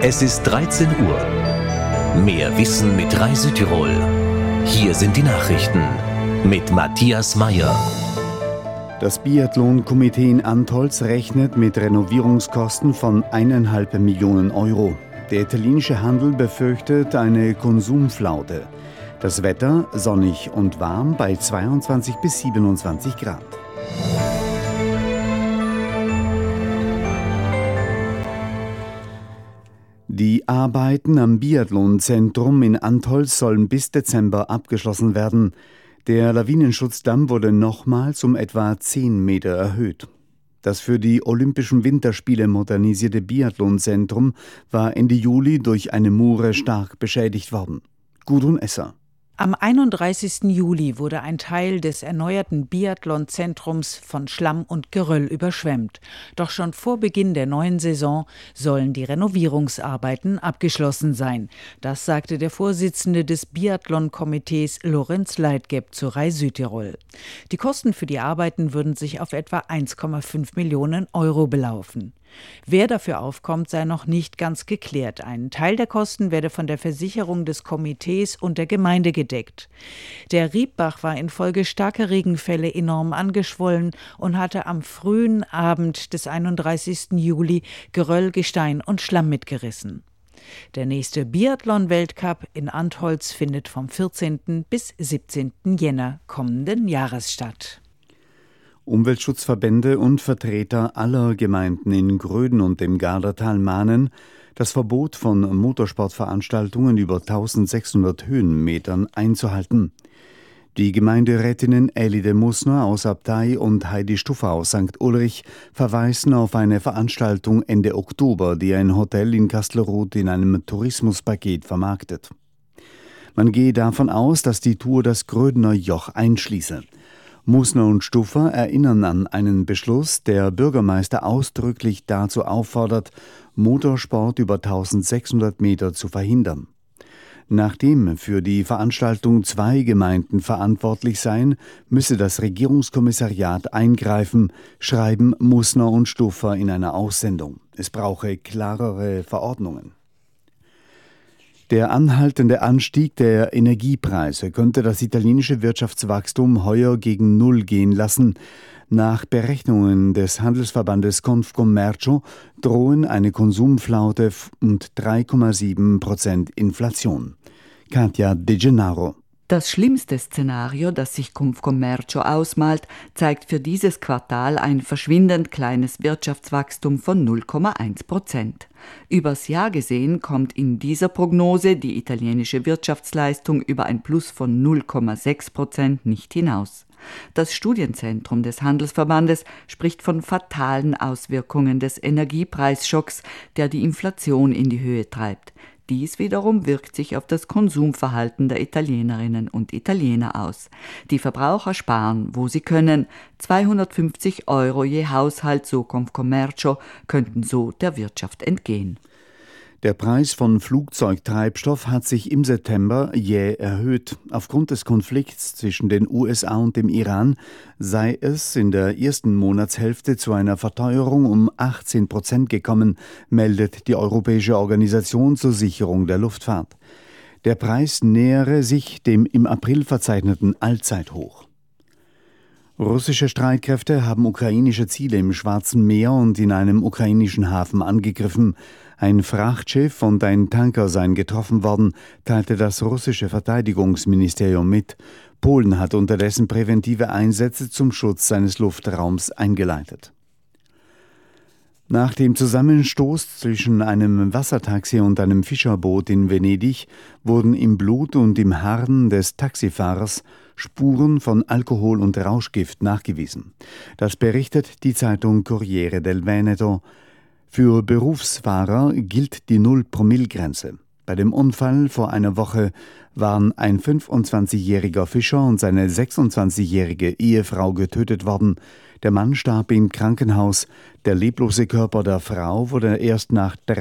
Es ist 13 Uhr. Mehr Wissen mit Rai Südtirol. Hier sind die Nachrichten mit Matthias Meyer. Das Biathlon-Komitee in Antholz rechnet mit Renovierungskosten von 1,5 Millionen Euro. Der italienische Handel befürchtet eine Konsumflaute. Das Wetter sonnig und warm bei 22 bis 27 Grad. Die Arbeiten am Biathlon-Zentrum in Antholz sollen bis Dezember abgeschlossen werden. Der Lawinenschutzdamm wurde nochmals um etwa 10 Meter erhöht. Das für die Olympischen Winterspiele modernisierte Biathlon-Zentrum war Ende Juli durch eine Mure stark beschädigt worden. Gudrun Esser. Am 31. Juli wurde ein Teil des erneuerten Biathlon-Zentrums von Schlamm und Geröll überschwemmt. Doch schon vor Beginn der neuen Saison sollen die Renovierungsarbeiten abgeschlossen sein. Das sagte der Vorsitzende des Biathlon-Komitees Lorenz Leitgeb zu Rai Südtirol. Die Kosten für die Arbeiten würden sich auf etwa 1,5 Millionen Euro belaufen. Wer dafür aufkommt, sei noch nicht ganz geklärt. Ein Teil der Kosten werde von der Versicherung des Komitees und der Gemeinde gedeckt. Der Riedbach war infolge starker Regenfälle enorm angeschwollen und hatte am frühen Abend des 31. Juli Geröll, Gestein und Schlamm mitgerissen. Der nächste Biathlon-Weltcup in Antholz findet vom 14. bis 17. Jänner kommenden Jahres statt. Umweltschutzverbände und Vertreter aller Gemeinden in Gröden und dem Gardertal mahnen, das Verbot von Motorsportveranstaltungen über 1600 Höhenmetern einzuhalten. Die Gemeinderätinnen Elide Musner aus Abtei und Heidi Stuffer aus St. Ulrich verweisen auf eine Veranstaltung Ende Oktober, die ein Hotel in Kastelruth in einem Tourismuspaket vermarktet. Man gehe davon aus, dass die Tour das Grödener Joch einschließe. Musner und Stuffer erinnern an einen Beschluss, der Bürgermeister ausdrücklich dazu auffordert, Motorsport über 1600 Meter zu verhindern. Nachdem für die Veranstaltung 2 Gemeinden verantwortlich seien, müsse das Regierungskommissariat eingreifen, schreiben Musner und Stuffer in einer Aussendung. Es brauche klarere Verordnungen. Der anhaltende Anstieg der Energiepreise könnte das italienische Wirtschaftswachstum heuer gegen Null gehen lassen. Nach Berechnungen des Handelsverbandes Confcommercio drohen eine Konsumflaute und 3,7% Inflation. Katja De Gennaro. Das schlimmste Szenario, das sich Confcommercio ausmalt, zeigt für dieses Quartal ein verschwindend kleines Wirtschaftswachstum von 0,1%. Übers Jahr gesehen kommt in dieser Prognose die italienische Wirtschaftsleistung über ein Plus von 0,6% nicht hinaus. Das Studienzentrum des Handelsverbandes spricht von fatalen Auswirkungen des Energiepreisschocks, der die Inflation in die Höhe treibt. Dies wiederum wirkt sich auf das Konsumverhalten der Italienerinnen und Italiener aus. Die Verbraucher sparen, wo sie können. 250 Euro je Haushalt, so Confcommercio, könnten so der Wirtschaft entgehen. Der Preis von Flugzeugtreibstoff hat sich im September jäh erhöht. Aufgrund des Konflikts zwischen den USA und dem Iran sei es in der ersten Monatshälfte zu einer Verteuerung um 18% gekommen, meldet die Europäische Organisation zur Sicherung der Luftfahrt. Der Preis nähere sich dem im April verzeichneten Allzeithoch. Russische Streitkräfte haben ukrainische Ziele im Schwarzen Meer und in einem ukrainischen Hafen angegriffen. Ein Frachtschiff und ein Tanker seien getroffen worden, teilte das russische Verteidigungsministerium mit. Polen hat unterdessen präventive Einsätze zum Schutz seines Luftraums eingeleitet. Nach dem Zusammenstoß zwischen einem Wassertaxi und einem Fischerboot in Venedig wurden im Blut und im Harn des Taxifahrers Spuren von Alkohol und Rauschgift nachgewiesen. Das berichtet die Zeitung Corriere del Veneto. Für Berufsfahrer gilt die Null-Promille-Grenze. Bei dem Unfall vor einer Woche waren ein 25-jähriger Fischer und seine 26-jährige Ehefrau getötet worden. Der Mann starb im Krankenhaus. Der leblose Körper der Frau wurde erst nach